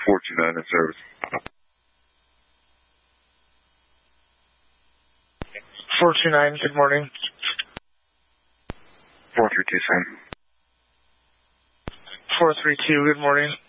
429 in service. 429, good morning. 432, sir. 432, good morning.